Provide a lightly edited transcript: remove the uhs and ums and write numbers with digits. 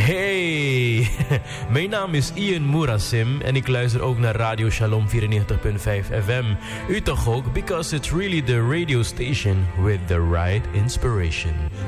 Hey, mijn naam is Ian Murasim en ik luister ook naar Radio Shalom 94.5 FM. U toch ook, because it's really the radio station with the right inspiration.